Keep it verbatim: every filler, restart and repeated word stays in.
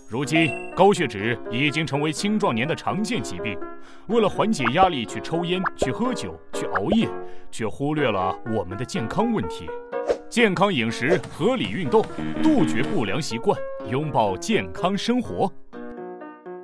如今高血脂已经成为青壮年的常见疾病，为了缓解压力去抽烟、去喝酒、去熬夜，却忽略了我们的健康问题。健康饮食，合理运动，杜绝不良习惯，拥抱健康生活。